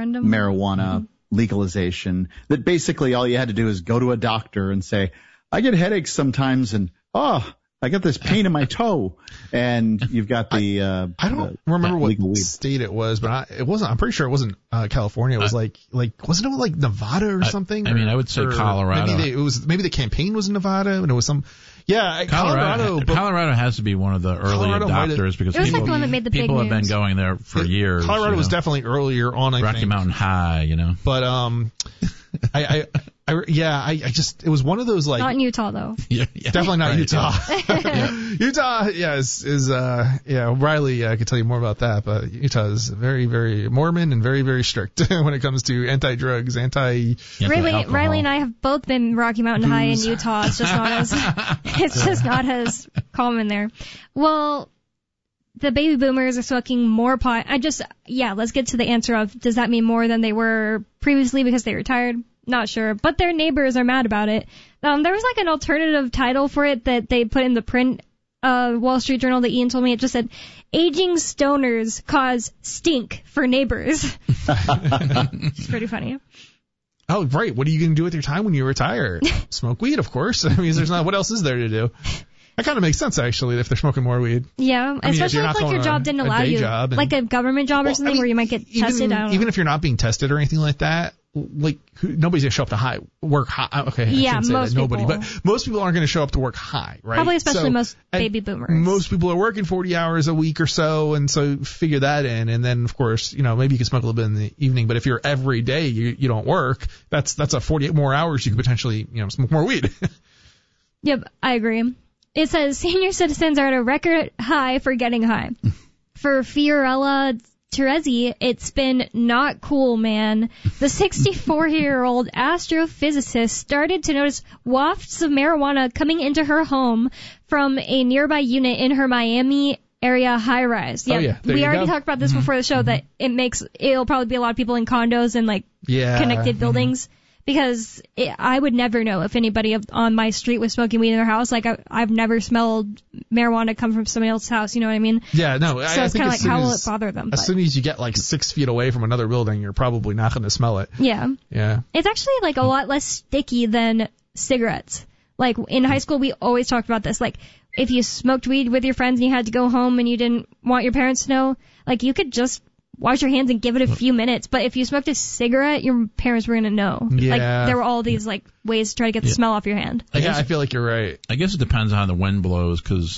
marijuana legalization, that basically all you had to do is go to a doctor and say, I get headaches sometimes, and I got this pain in my toe, and you've got the I don't remember what state it was, but it wasn't. I'm pretty sure it wasn't California. It was like wasn't it like Nevada or something? I mean, I would say Colorado. Maybe the campaign was in Nevada, and it was some. Yeah, Colorado has to be one of the early adopters because people have been going there for years. Colorado was definitely earlier on. I think Rocky Mountain High, But I just, it was one of those like. Not in Utah though. Yeah. Definitely not Utah. Utah, Riley could tell you more about that, but Utah is very, very Mormon and very, very strict when it comes to anti-drugs, Riley and I have both been Rocky Mountain High in Utah. It's just not as common there. Well, the baby boomers are smoking more pot. Let's get to the answer of, does that mean more than they were previously because they retired? Not sure, but their neighbors are mad about it. There was like an alternative title for it that they put in the print Wall Street Journal that Ian told me. It just said, aging stoners cause stink for neighbors. It's pretty funny. Oh, right. What are you going to do with your time when you retire? Smoke weed, of course. I mean, what else is there to do? That kind of makes sense, actually, if they're smoking more weed. Yeah, especially if your job didn't allow you, like a government job or something where you might get tested. Even if you're not being tested or anything like that, like nobody's gonna show up to work high. Okay, yeah, most people. But most people aren't gonna show up to work high, right? Probably, especially most baby boomers. Most people are working 40 hours a week or so, and so figure that in, and then of course, maybe you can smoke a little bit in the evening. But if you're every day you don't work, that's a 48 more hours you could potentially smoke more weed. Yep, I agree. It says senior citizens are at a record high for getting high. For Fiorella Terezi, it's been not cool, man. The 64-year-old astrophysicist started to notice wafts of marijuana coming into her home from a nearby unit in her Miami area high-rise. Yeah, we already talked about this before the show, that it'll probably be a lot of people in condos and connected buildings. Because I would never know if anybody on my street was smoking weed in their house. Like, I've never smelled marijuana come from somebody else's house, you know what I mean? Yeah, no. So it's kind of like, how will it bother them? As soon as you get 6 feet away from another building, you're probably not going to smell it. Yeah. Yeah. It's actually a lot less sticky than cigarettes. Like, in high school, we always talked about this. Like, if you smoked weed with your friends and you had to go home and you didn't want your parents to know, you could just wash your hands and give it a few minutes. But if you smoked a cigarette, your parents were going to know. Yeah. There were all these ways to try to get the smell off your hand. I feel like you're right. I guess it depends on how the wind blows, because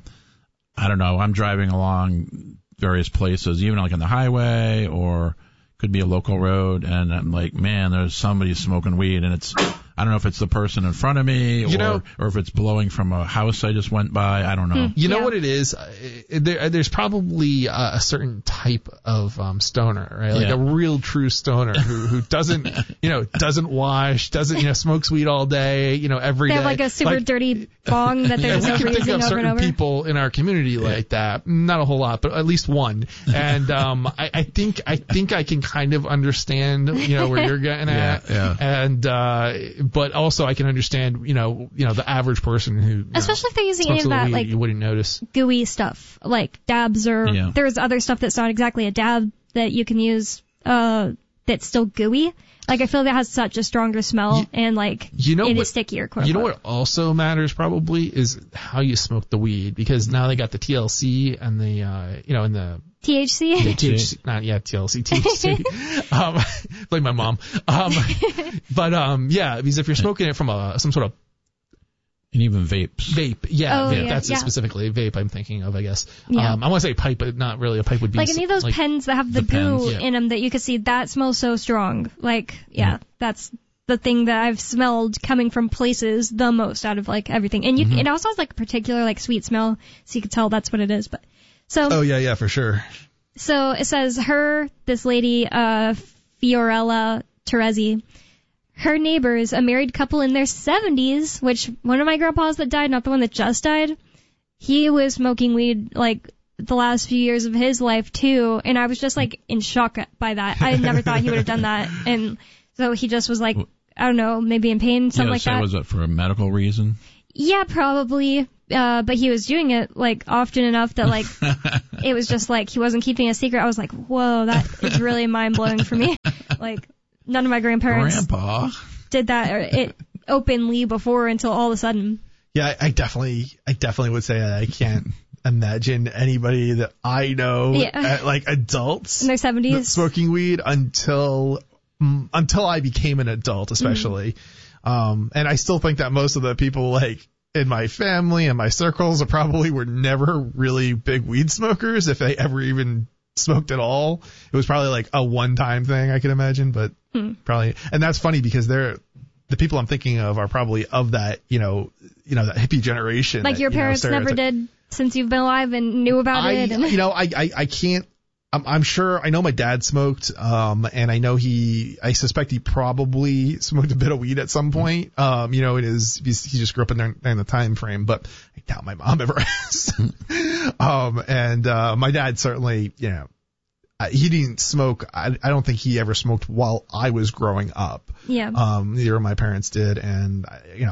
I don't know, I'm driving along various places, even on the highway, or could be a local road, and I'm like, man, there's somebody smoking weed, and I don't know if it's the person in front of me or if it's blowing from a house I just went by. I don't know. You know what it is? There's probably a certain type of stoner, right? A real true stoner who doesn't, doesn't wash, doesn't, smokes weed all day, every day. They have a super dirty bong that they're just we can think of over certain and over. people in our community like that. Not a whole lot, but at least one. And I think I can kind of understand, where you're getting at. Yeah. And but also I can understand, the average person who, especially if they're using any of that, you wouldn't notice gooey stuff, like dabs, or there's other stuff that's not exactly a dab that you can use, that's still gooey. I feel that has such a stronger smell, and it is stickier. Quote unquote. What also matters probably is how you smoke the weed, because now they got the TLC and the, and the THC? THC, not yet TLC, THC. Blame my mom. Because if you're smoking it from some sort of, and even vapes. Vape. That's specifically vape I'm thinking of, I guess. Yeah. I want to say pipe, but not really. A pipe would be any of those pens that have the goo in them that you could see, that smells so strong. That's the thing that I've smelled coming from places the most out of everything. And it also has a particular sweet smell, so you could tell that's what it is. But so. Oh yeah, for sure. So it says this lady, Fiorella Terezi, her neighbors, a married couple in their 70s, which one of my grandpas that died, not the one that just died, he was smoking weed the last few years of his life too, and I was just in shock by that. I never thought he would have done that, and so he just was I don't know, maybe in pain, something like that. Was it for a medical reason? Yeah, probably. But he was doing it like often enough that like it was just like he wasn't keeping a secret. I was like, whoa, that is really mind blowing for me. Like none of my grandparents did that or it openly before until all of a sudden. Yeah, I definitely would say that I can't imagine anybody that I know, like adults in their 70s, smoking weed until I became an adult, especially. And I still think that most of the people like in my family and my circles were never really big weed smokers, if they ever even smoked at all. It was probably like a one-time thing, I can imagine, but probably. And that's funny because the people I'm thinking of are probably of that, that hippie generation. Like your parents never did since you've been alive and knew about it. I can't. I'm sure. I know my dad smoked, and I know I suspect he probably smoked a bit of weed at some point. He just grew up in the time frame, but I doubt my mom ever has. And my dad certainly, he didn't smoke. I don't think he ever smoked while I was growing up. Yeah. Neither of my parents did, and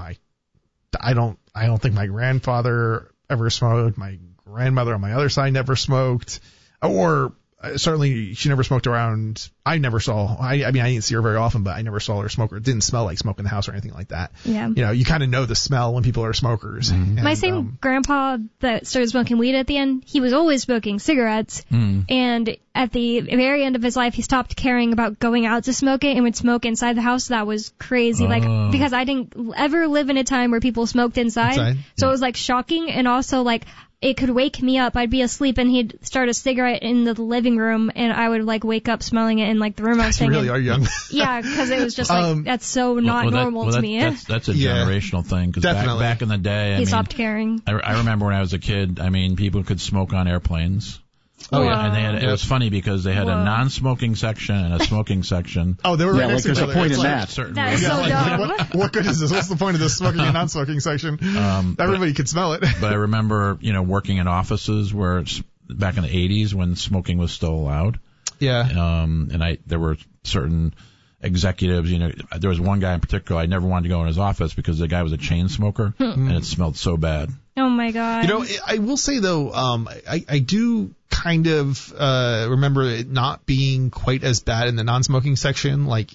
I don't think my grandfather ever smoked. My grandmother on my other side never smoked, or certainly she never smoked around. I never saw. I didn't see her very often, but I never saw her smoke. It didn't smell like smoke in the house or anything like that. Yeah. You kind of know the smell when people are smokers. Mm-hmm. And, my same grandpa that started smoking weed at the end, he was always smoking cigarettes. And at the very end of his life, he stopped caring about going out to smoke it and would smoke inside the house. That was crazy. Like, because I didn't ever live in a time where people smoked inside. So it was like shocking, and also like it could wake me up. I'd be asleep and he'd start a cigarette in the living room and I would like wake up smelling it in like the room I was staying in. You really are young. Yeah, because it was just like, that's so not normal to me. That's a generational thing. Because back in the day, he stopped caring. I remember when I was a kid, people could smoke on airplanes. Oh, yeah. And it was funny because they had a non-smoking section and a smoking section. Oh, they were right next to each other. There's a point in that. That is so dumb. What good is this? What's the point of this smoking and non-smoking section? Everybody could smell it. But I remember, working in offices where back in the 80s when smoking was still allowed. Yeah. There were certain executives, there was one guy in particular, I never wanted to go in his office because the guy was a chain smoker and it smelled so bad. Oh my God. I will say though, I do kind of remember it not being quite as bad in the non-smoking section. Like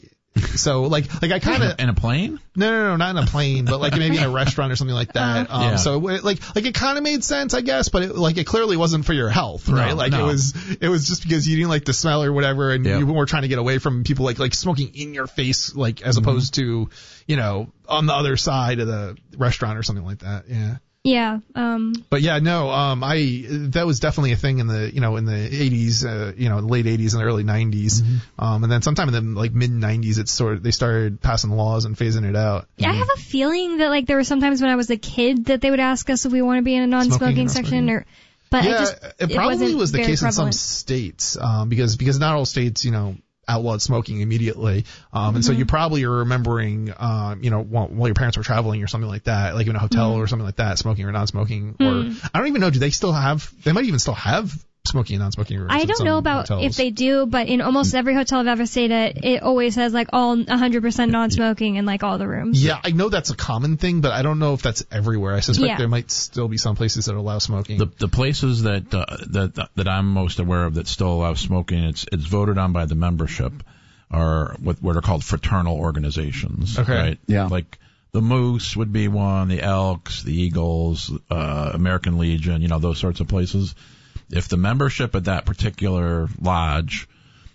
I kind of in a plane? No, not in a plane, but like maybe in a restaurant or something like that. So it kind of made sense, I guess, but it clearly wasn't for your health, right? No. It was just because you didn't like the smell or whatever, and you were trying to get away from people like smoking in your face, like as opposed to on the other side of the restaurant or something like that. Yeah. Yeah. But yeah, no, that was definitely a thing in the, in the 80s, the late 80s and the early 90s. And then sometime in the like mid 90s, they started passing laws and phasing it out. Yeah, I have a feeling that like there were sometimes when I was a kid that they would ask us if we want to be in a non-smoking section but it probably was the case prevalent. in some states, because not all states, outlawed smoking immediately. And so you probably are remembering, while your parents were traveling or something like that, like in a hotel or something like that, smoking or non-smoking, or I don't even know, they might even still have smoking and non-smoking rooms. I don't know about hotels. If they do, but in almost every hotel I've ever stayed at, it always has like all 100% non-smoking in like all the rooms. Yeah, I know that's a common thing, but I don't know if that's everywhere. I suspect there might still be some places that allow smoking. The places that I'm most aware of that still allow smoking, it's voted on by the membership, are what are called fraternal organizations. Okay. Right? Yeah. Like the Moose would be one, the Elks, the Eagles, American Legion, those sorts of places. If the membership at that particular lodge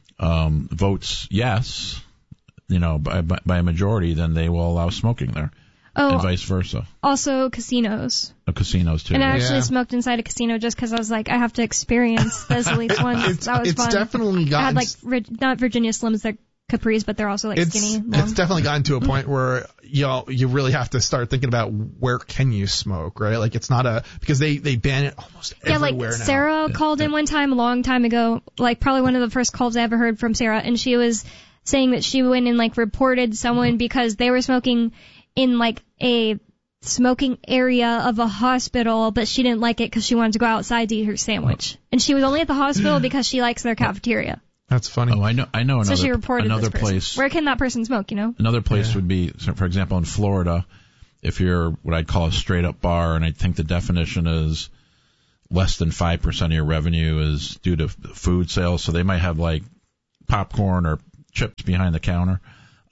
votes yes, by a majority, then they will allow smoking there, and vice versa. Also casinos. Casinos too. And I actually smoked inside a casino just because I was like, I have to experience this at least once. That was fun. It's definitely gotten. I had like not Virginia Slims, they're Capris, but they're also like skinny. It's definitely gotten to a point where you really have to start thinking about where can you smoke, right? Like it's not because they ban it almost everywhere now. Yeah, like Sarah called in one time a long time ago, like probably one of the first calls I ever heard from Sarah, and she was saying that she went and like reported someone because they were smoking in like a smoking area of a hospital, but she didn't like it because she wanted to go outside to eat her sandwich, and she was only at the hospital because she likes their cafeteria. That's funny. Oh, I know another. So she reported another this place. Where can that person smoke? Another place would be, for example, in Florida, if you're what I'd call a straight up bar, and I think the definition is less than 5% of your revenue is due to food sales, so they might have like popcorn or chips behind the counter.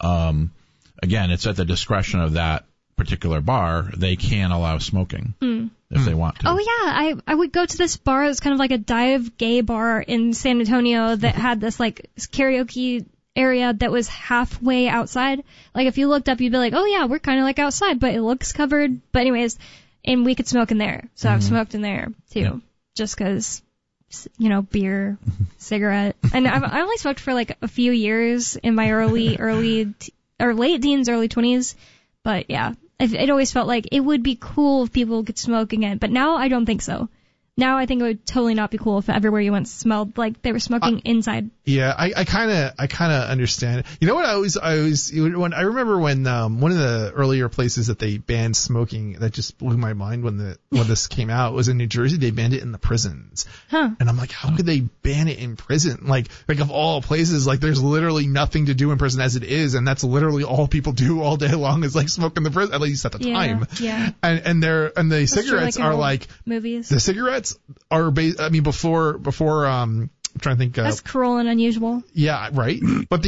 Again, it's at the discretion of that particular bar. They can allow smoking if they want to. Oh yeah, I would go to this bar. It's kind of like a dive gay bar in San Antonio that had this like karaoke area that was halfway outside. Like if you looked up, you'd be like, oh yeah, we're kind of like outside, but it looks covered. But anyways, and we could smoke in there. So I've smoked in there too, just because, you know, beer, cigarette. And I only smoked for like a few years in my late teens, early 20s. But yeah, it always felt like it would be cool if people could smoke again. But now I don't think so. Now I think it would totally not be cool if everywhere you went smelled like they were smoking inside. Yeah, I kind of understand. You know what I remember when one of the earlier places that they banned smoking that just blew my mind when this came out was in New Jersey. They banned it in the prisons. Huh. And I'm like, how could they ban it in prison? Like of all places, like there's literally nothing to do in prison as it is, and that's literally all people do all day long is like smoke in the prison, at least at the time. Yeah. And the cigarettes are like movies. The cigarettes are before I'm trying to think. That's cruel and unusual. Yeah, right. But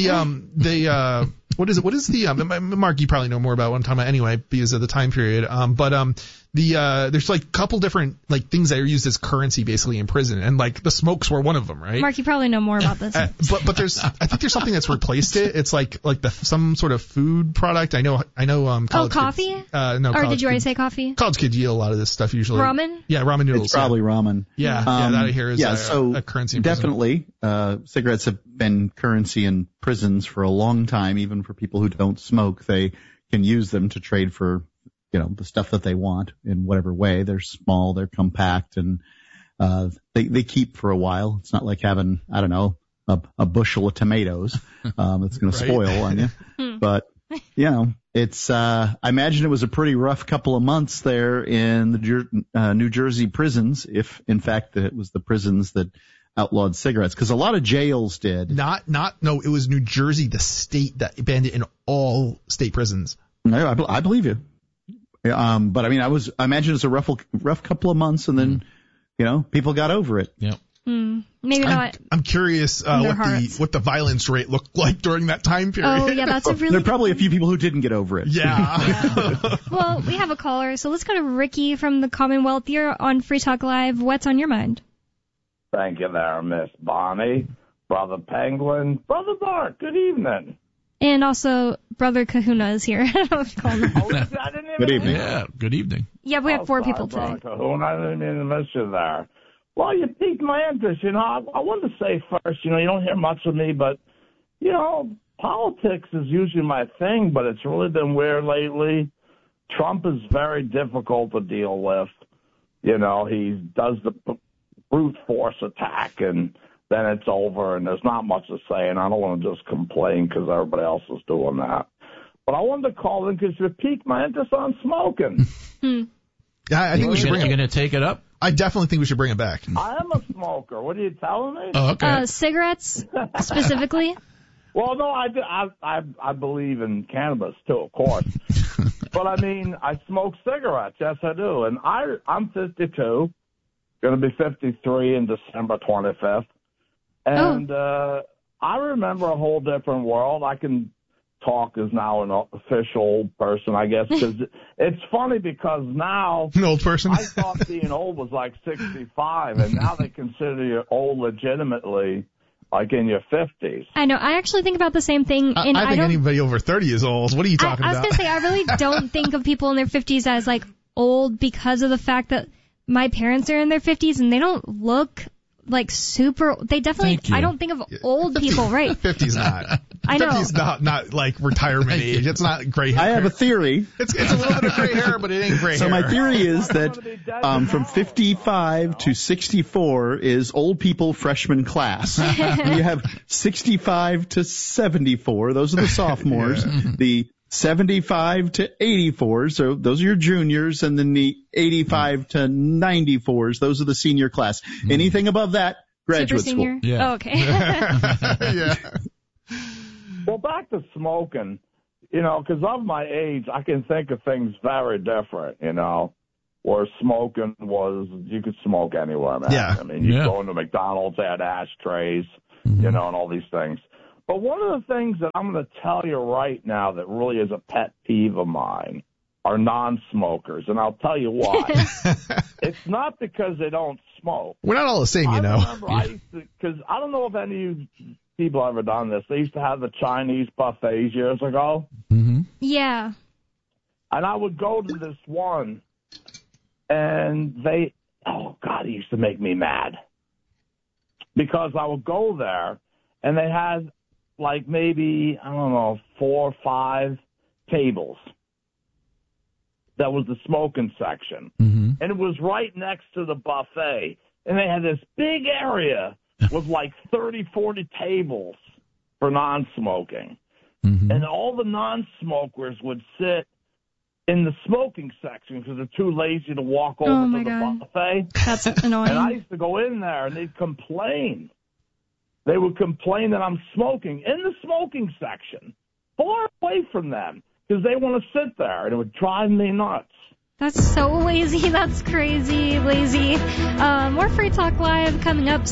what is the Mark? You probably know more about what I'm talking about anyway because of the time period. There's like a couple different like things that are used as currency basically in prison, and like the smokes were one of them, right? Mark, you probably know more about this. But I think there's something that's replaced it. It's like some sort of food product. I know. Coffee? No. Or did you already say coffee? College kids eat a lot of this stuff usually. Ramen? Yeah, ramen noodles. It's probably ramen. Yeah, that I hear is a currency in prison. Definitely, cigarettes have been currency in prisons for a long time. Even for people who don't smoke, they can use them to trade for, you know, the stuff that they want in whatever way. They're small, they're compact, and they keep for a while. It's not like having, I don't know, a bushel of tomatoes that's going to spoil on you. But, you know, it's I imagine it was a pretty rough couple of months there in the New Jersey prisons, if in fact it was the prisons that outlawed cigarettes, because a lot of jails did. No, it was New Jersey, the state that banned it in all state prisons. No, I believe you. But I mean, I imagine it's a rough couple of months, and then, you know, people got over it. Yep. Maybe not. I'm curious what the violence rate looked like during that time period. Oh yeah, that's a really. There are probably a few people who didn't get over it. Yeah. Well, we have a caller, so let's go to Ricky from the Commonwealth. You're on Free Talk Live. What's on your mind? Thank you there, Miss Bonnie. Brother Penguin. Brother Mark, good evening. And also, Brother Kahuna is here. I don't know if you call him. Good evening. Yeah, good evening. Yeah, we have 4 people today. Brother Kahuna, I didn't mean to miss you there. Well, you piqued my interest. You know, I wanted to say first, you know, you don't hear much of me, but, you know, politics is usually my thing, but it's really been weird lately. Trump is very difficult to deal with. You know, he does the brute force attack, and then it's over, and there's not much to say, and I don't want to just complain because everybody else is doing that. But I wanted to call in because you piqued my interest on smoking. Yeah, I think we should bring it. You're going to take it up? I definitely think we should bring it back. I am a smoker. What are you telling me? Oh, okay. Cigarettes, specifically? Well, no, I believe in cannabis, too, of course. But, I mean, I smoke cigarettes. Yes, I do. And I'm 52, going to be 53 in December 25th. And I remember a whole different world. I can talk as now an official person, I guess, because it's funny because now an old person. I thought being old was like 65, and now they consider you old legitimately, like in your 50s. I know. I actually think about the same thing. And I think anybody over 30 is old. What are you talking about? I was going to say, I really don't think of people in their 50s as like old because of the fact that my parents are in their 50s and they don't look like super. They definitely. I don't think of old people, right? 50's not. I know. 50's not like retirement age. It's not gray hair. I have a theory. It's a little bit of gray hair, but it ain't gray hair. So my theory is that from 55 to 64 is old people freshman class. You have 65 to 74. Those are the sophomores. Yeah. The 75 to 84, so those are your juniors, and then the 85 to 94s, those are the senior class. Anything above that, graduate school. Yeah. Oh, okay. Yeah. Well, back to smoking. you know, because of my age, I can think of things very different, you know, where smoking was, you could smoke anywhere, man. Yeah. I mean, you go into McDonald's, they had ashtrays, you know, and all these things. But one of the things that I'm going to tell you right now that really is a pet peeve of mine are non-smokers, and I'll tell you why. It's not because they don't smoke. We're not all the same, you know. I remember I used to, because I don't know if any of you people have ever done this. They used to have the Chinese buffets years ago. Mm-hmm. Yeah. And I would go to this one, and they, oh, God, it used to make me mad. Because I would go there, and they had, like, maybe, I don't know, 4 or 5 tables. That was the smoking section. Mm-hmm. And it was right next to the buffet. And they had this big area with like 30, 40 tables for non-smoking. Mm-hmm. And all the non-smokers would sit in the smoking section because they're too lazy to walk over to the buffet. That's annoying. And I used to go in there and they'd complain. They would complain that I'm smoking in the smoking section, far away from them. Because they want to sit there, and it would drive me nuts. That's so lazy. That's crazy lazy. More Free Talk Live coming up,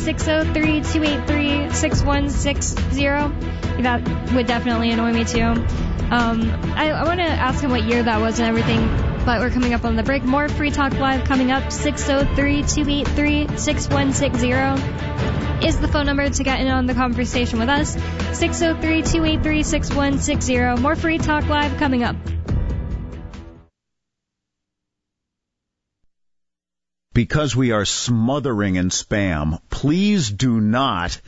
603-283-6160. That would definitely annoy me, too. I want to ask him what year that was and everything, but we're coming up on the break. More Free Talk Live coming up, 603-283-6160 is the phone number to get in on the conversation with us. 603-283-6160. More Free Talk Live coming up. Because we are smothering in spam, please do not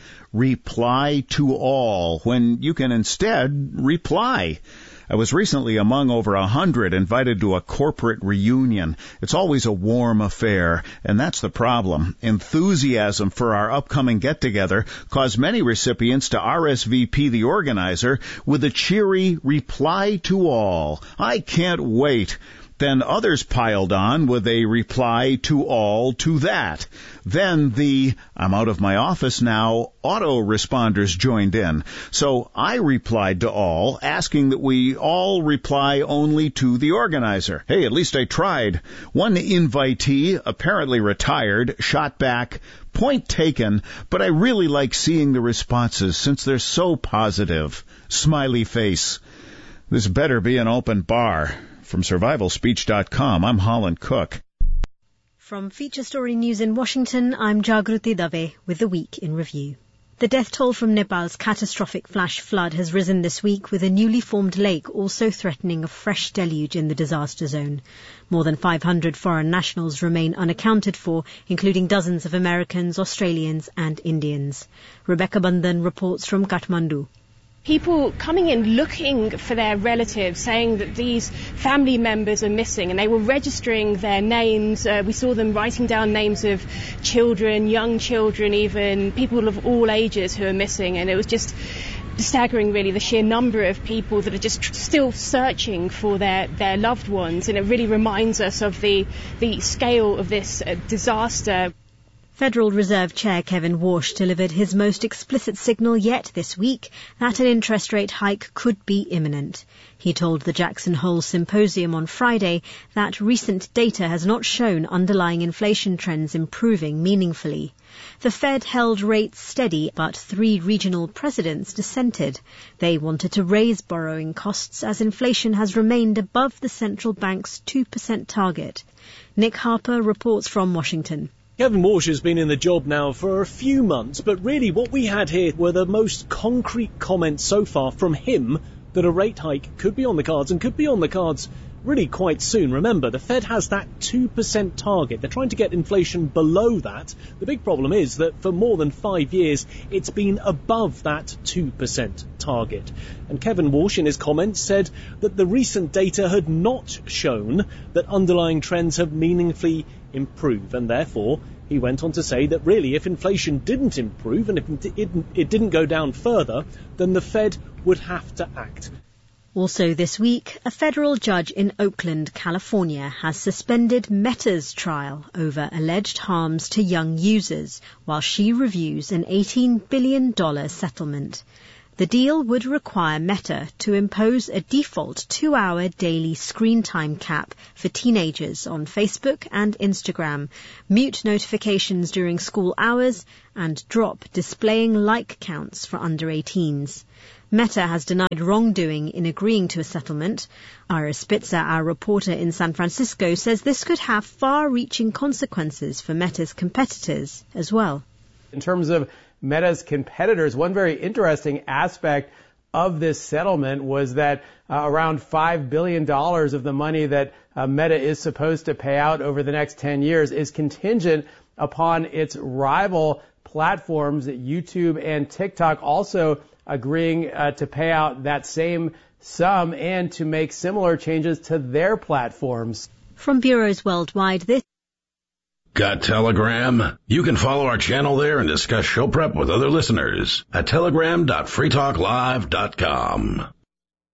reply to all when you can instead reply. I was recently among over 100 invited to a corporate reunion. It's always a warm affair, and that's the problem. Enthusiasm for our upcoming get-together caused many recipients to RSVP the organizer with a cheery reply to all. I can't wait. Then others piled on with a reply to all to that. Then the I'm out of my office now autoresponders joined in. So I replied to all, asking that we all reply only to the organizer. Hey, at least I tried. One invitee, apparently retired, shot back, point taken, but I really like seeing the responses since they're so positive. Smiley face. This better be an open bar. From survivalspeech.com, I'm Holland Cook. From Feature Story News in Washington, I'm Jagruti Dave with the Week in Review. The death toll from Nepal's catastrophic flash flood has risen this week, with a newly formed lake also threatening a fresh deluge in the disaster zone. More than 500 foreign nationals remain unaccounted for, including dozens of Americans, Australians and Indians. Rebecca Bandhan reports from Kathmandu. People coming in looking for their relatives, saying that these family members are missing, and they were registering their names. We saw them writing down names of children, young children even, people of all ages who are missing, and it was just staggering, really, the sheer number of people that are just still searching for their loved ones, and it really reminds us of the scale of this disaster. Federal Reserve Chair Kevin Warsh delivered his most explicit signal yet this week that an interest rate hike could be imminent. He told the Jackson Hole Symposium on Friday that recent data has not shown underlying inflation trends improving meaningfully. The Fed held rates steady, but 3 regional presidents dissented. They wanted to raise borrowing costs as inflation has remained above the central bank's 2% target. Nick Harper reports from Washington. Kevin Warsh has been in the job now for a few months, but really what we had here were the most concrete comments so far from him that a rate hike could be on the cards, and could be on the cards really quite soon. Remember, the Fed has that 2% target. They're trying to get inflation below that. The big problem is that for more than 5 years, it's been above that 2% target. And Kevin Warsh, in his comments, said that the recent data had not shown that underlying trends have meaningfully improved, and therefore he went on to say that really if inflation didn't improve and if it didn't go down further, then the Fed would have to act. Also this week, a federal judge in Oakland, California, has suspended Meta's trial over alleged harms to young users while she reviews an $18 billion settlement. The deal would require Meta to impose a default 2-hour daily screen time cap for teenagers on Facebook and Instagram, mute notifications during school hours, and drop displaying like counts for under 18s. Meta has denied wrongdoing in agreeing to a settlement. Ira Spitzer, our reporter in San Francisco, says this could have far-reaching consequences for Meta's competitors as well. In terms of Meta's competitors, one very interesting aspect of this settlement was that around $5 billion of the money that Meta is supposed to pay out over the next 10 years is contingent upon its rival platforms, YouTube and TikTok, also agreeing to pay out that same sum and to make similar changes to their platforms. From bureaus worldwide, this Got Telegram? You can follow our channel there and discuss show prep with other listeners at telegram.freetalklive.com.